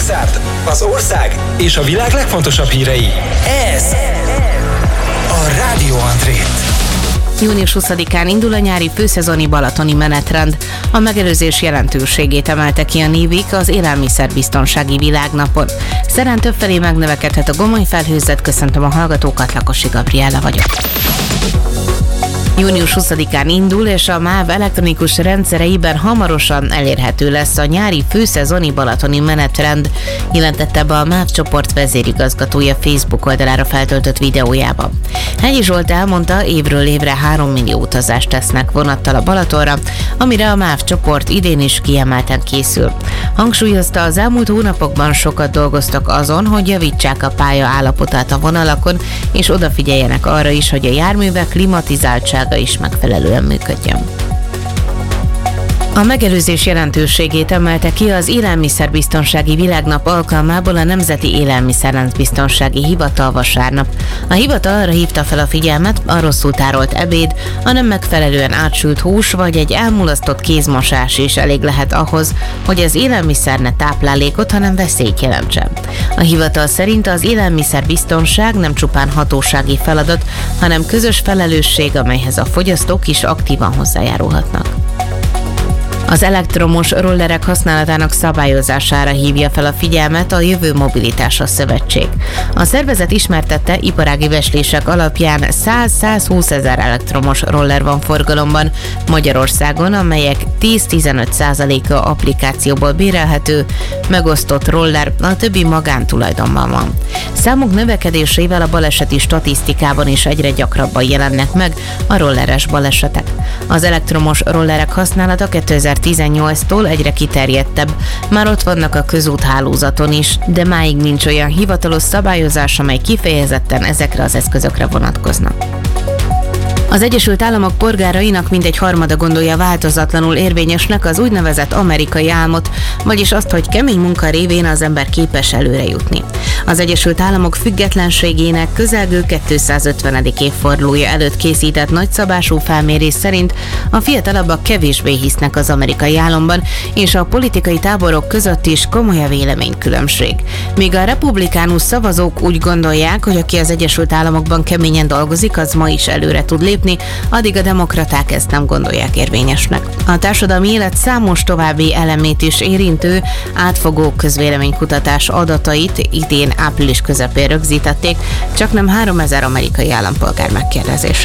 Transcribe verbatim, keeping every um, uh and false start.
Mozart, az ország és a világ legfontosabb hírei. Ez a Rádió André. június huszadikán indul a nyári főszezoni balatoni menetrend. A megelőzés jelentőségét emelte ki a Nívik az élelmiszerbiztonsági világnapon. Szerán többfelé megnövekedhet a gomoly felhőzet. Köszöntöm a hallgatókat, Lakosi Gabriella vagyok. június huszadikán indul, és a MÁV elektronikus rendszereiben hamarosan elérhető lesz a nyári főszezoni balatoni menetrend, jelentette be a MÁV csoport vezérigazgatója Facebook oldalára feltöltött videójában. Hegyi Zsolt elmondta, évről évre három millió utazást tesznek vonattal a Balatonra, amire a MÁV csoport idén is kiemelten készül. Hangsúlyozta, az elmúlt hónapokban sokat dolgoztak azon, hogy javítsák a pálya állapotát a vonalakon, és odafigyeljenek arra is, hogy a járművek klimatizáltsága is megfelelően működjön. A megelőzés jelentőségét emelte ki az Élelmiszerbiztonsági Világnap alkalmából a Nemzeti Élelmiszerláncbiztonsági Hivatal vasárnap. A hivatal arra hívta fel a figyelmet, a rosszul tárolt ebéd, a nem megfelelően átsült hús vagy egy elmulasztott kézmosás is elég lehet ahhoz, hogy az élelmiszer ne táplálékot, hanem veszélyt jelentsen. A hivatal szerint az élelmiszerbiztonság nem csupán hatósági feladat, hanem közös felelősség, amelyhez a fogyasztók is aktívan hozzájárulhatnak. Az elektromos rollerek használatának szabályozására hívja fel a figyelmet a Jövő Mobilitása Szövetség. A szervezet ismertette, iparági becslések alapján száz-százhúsz ezer elektromos roller van forgalomban Magyarországon, amelyek tíz-tizenöt százaléka applikációból bérelhető, megosztott roller, a többi magántulajdonban van. Számuk növekedésével a baleseti statisztikában is egyre gyakrabban jelennek meg a rolleres balesetek. Az elektromos rollerek használata kétezer-tizennyolctól egyre kiterjedtebb. Már ott vannak a közúthálózaton is, de máig nincs olyan hivatalos szabályozás, amely kifejezetten ezekre az eszközökre vonatkozna. Az Egyesült Államok polgárainak mintegy harmada gondolja változatlanul érvényesnek az úgynevezett amerikai álmot, vagyis azt, hogy kemény munka révén az ember képes előre jutni. Az Egyesült Államok függetlenségének közelgő kétszázötvenedik évfordulója előtt készített nagyszabású felmérés szerint a fiatalabbak kevésbé hisznek az amerikai álomban, és a politikai táborok között is komoly a véleménykülönbség. Míg a republikánus szavazók úgy gondolják, hogy aki az Egyesült Államokban keményen dolgozik, az ma is előre tud lépni, addig a demokraták ezt nem gondolják érvényesnek. A társadalmi élet számos további elemét is érintő, átfogó közvéleménykutatás adatait idén április közepén rögzítették, csaknem háromezer amerikai állampolgár megkérdezésére.